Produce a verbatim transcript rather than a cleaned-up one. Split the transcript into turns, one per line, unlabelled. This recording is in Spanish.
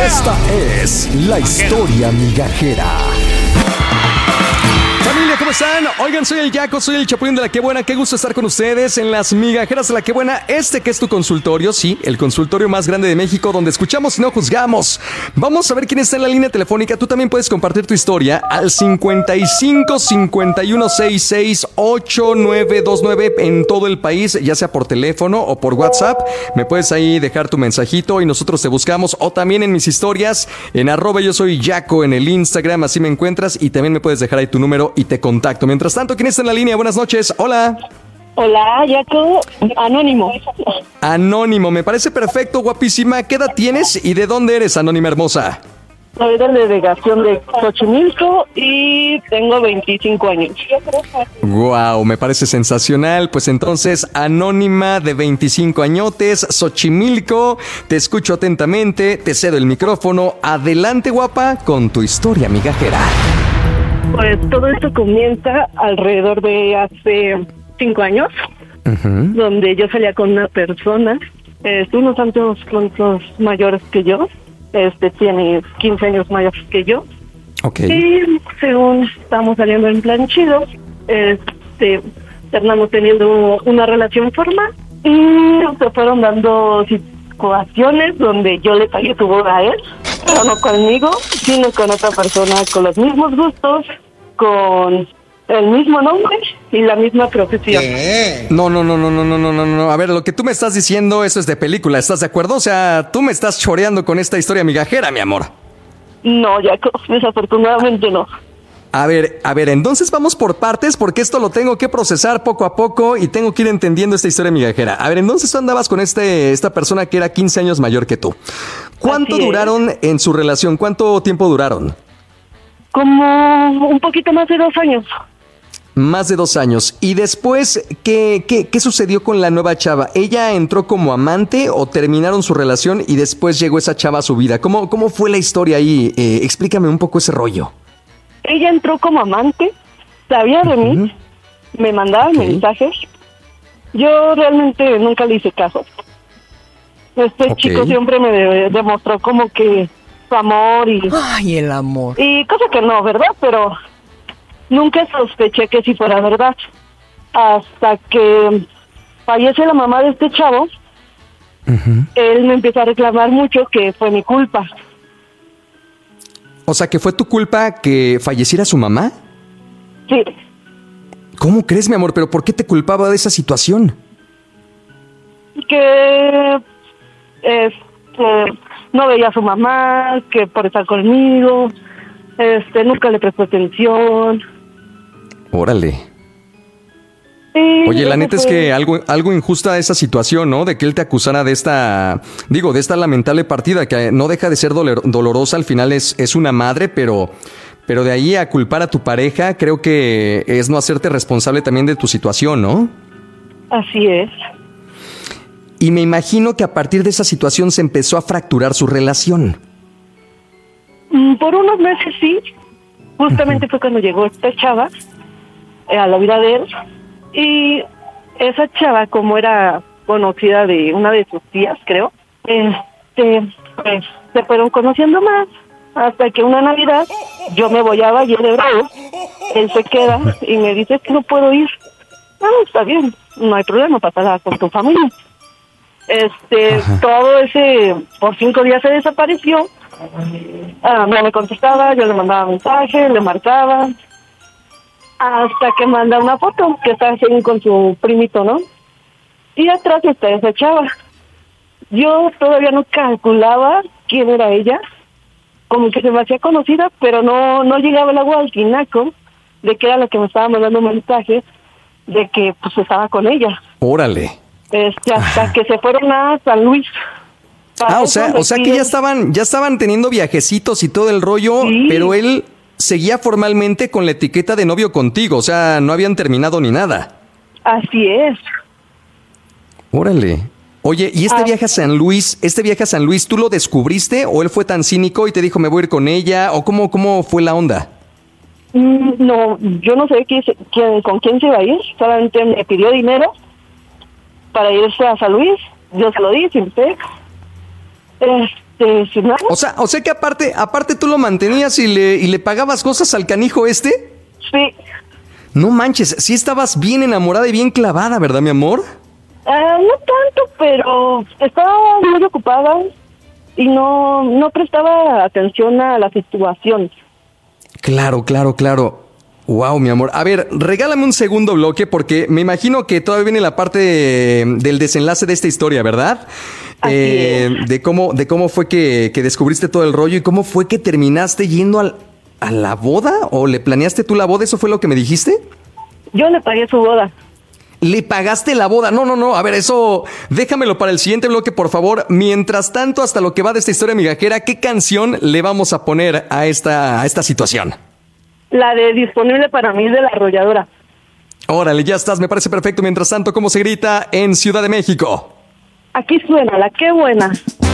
Esta es la historia migajera. Familia, ¿cómo están? Oigan, soy el Yaco, soy el Chapulín de La Qué Buena. Qué gusto estar con ustedes en las migajeras de La Qué Buena. Este que es tu consultorio, sí, el consultorio más grande de México, donde escuchamos y no juzgamos. Vamos a ver quién está en la línea telefónica. Tú también puedes compartir tu historia al cincuenta y cinco, cincuenta y uno, sesenta y seis, ochenta y nueve veintinueve en todo el país, ya sea por teléfono o por WhatsApp. Me puedes ahí dejar tu mensajito y nosotros te buscamos. O también en mis historias, en arroba yo soy Yaco en el Instagram, así me encuentras. Y también me puedes dejar ahí tu número y te contacto. Mientras tanto, ¿quién está en la línea? Buenas noches. Hola.
Hola, Yaco. Anónimo.
Anónimo, me parece perfecto, guapísima. ¿Qué edad tienes y de dónde eres, Anónima hermosa?
Soy de la delegación de Xochimilco y tengo veinticinco años.
Wow, me parece sensacional. Pues entonces, Anónima de veinticinco añotes, Xochimilco, te escucho atentamente, te cedo el micrófono. Adelante, guapa, con tu historia migajera.
Pues todo esto comienza alrededor de hace cinco años, uh-huh. donde yo salía con una persona, eh, unos tantos cuantos mayores que yo, este tiene quince años mayores que yo,
okay.
Y según estamos saliendo en plan chido, este, terminamos teniendo una relación formal y se fueron dando situaciones donde yo le pagué su boda a él, pero no conmigo, sino con otra persona con los mismos gustos, con el mismo nombre y la misma profesión.
¿Qué? No, no, no, no, no, no, no, no, no. A ver, lo que tú me estás diciendo, eso es de película, ¿estás de acuerdo? O sea, tú me estás choreando con esta historia migajera, mi amor.
No, Jacob, desafortunadamente no.
A ver, a ver, entonces vamos por partes, porque esto lo tengo que procesar poco a poco y tengo que ir entendiendo esta historia migajera. A ver, entonces tú andabas con este esta persona que era quince años mayor que tú. ¿Cuánto duraron en su relación? ¿Cuánto tiempo duraron?
Como un poquito más de dos años.
Más de dos años. ¿Y después qué, qué, qué sucedió con la nueva chava? ¿Ella entró como amante o terminaron su relación y después llegó esa chava a su vida? ¿Cómo, cómo fue la historia ahí? Eh, explícame un poco ese rollo.
Ella entró como amante, sabía de uh-huh. mí, me mandaba okay. mensajes. Yo realmente nunca le hice caso. Este okay. chico siempre me de, demostró como que su amor y...
Ay, el amor.
Y cosa que no, ¿verdad? Pero nunca sospeché que sí fuera verdad. Hasta que fallece la mamá de este chavo, uh-huh. él me empieza a reclamar mucho que fue mi culpa.
O sea, ¿que fue tu culpa que falleciera su mamá?
Sí.
¿Cómo crees, mi amor? ¿Pero por qué te culpaba de esa situación?
Que... Este... no veía a su mamá, que por estar conmigo, este, nunca le prestó atención.
Órale.
Sí,
oye, la neta fue... es que algo, algo injusta esa situación, ¿no? De que él te acusara de esta, digo, de esta lamentable partida, que no deja de ser dolor, dolorosa, al final es, es una madre, pero, pero de ahí a culpar a tu pareja, creo que es no hacerte responsable también de tu situación, ¿no?
Así es.
Y me imagino que a partir de esa situación se empezó a fracturar su relación.
Por unos meses sí. Justamente uh-huh. fue cuando llegó esta chava eh, a la vida de él. Y esa chava, como era conocida de una de sus tías, creo, este, pues, se fueron conociendo más. Hasta que una Navidad yo me voy a Valle de Bravo. Él se queda y me dice que no puedo ir. Ah, está bien, no hay problema, pasará con tu familia. Este, Ajá. todo ese, por cinco días se desapareció, ah, no me contestaba, yo le mandaba mensaje, le marcaba, hasta que manda una foto que está haciendo con su primito, ¿no? Y atrás está esa chava. Yo todavía no calculaba quién era ella, como que se me hacía conocida, pero no, no llegaba el agua al tinaco de que era la que me estaba mandando mensajes, de que pues estaba con ella.
Órale.
Este, hasta Ajá. que se fueron a San Luis.
Ah, o sea, o sea que ya estaban, ya estaban teniendo viajecitos y todo el rollo, sí. pero él seguía formalmente con la etiqueta de novio contigo, o sea, no habían terminado ni nada.
Así es.
Órale. Oye, ¿y este ah. viaje a San Luis, este viaje a San Luis, tú lo descubriste o él fue tan cínico y te dijo me voy a ir con ella o cómo, cómo fue la onda?
Mm, no, yo no sé quién, quién, con quién se iba a ir, solamente me pidió dinero para irse a San Luis, yo se lo di sin fe. Este, si no,
O sea, o sea que aparte, aparte tú lo mantenías y le, y le pagabas cosas al canijo este.
sí.
No manches, sí estabas bien enamorada y bien clavada, ¿verdad, mi amor?
Ah, no tanto, pero estaba muy ocupada y no, no prestaba atención a la situación.
Claro, claro, claro. Wow, mi amor. A ver, regálame un segundo bloque porque me imagino que todavía viene la parte de- del desenlace de esta historia, ¿verdad?
Así es.
De cómo, de cómo fue que, que descubriste todo el rollo y cómo fue que terminaste yendo al, a la boda o le planeaste tú la boda, ¿eso fue lo que me dijiste?
Yo le pagué su boda.
¿Le pagaste la boda? No, no, no. A ver, eso déjamelo para el siguiente bloque, por favor. Mientras tanto, hasta lo que va de esta historia migajera, ¿qué canción le vamos a poner a esta, a esta situación?
La de disponible para mí de la arrolladora.
Órale, ya estás, me parece perfecto. Mientras tanto, ¿cómo se grita en Ciudad de México?
Aquí suena, la qué buena.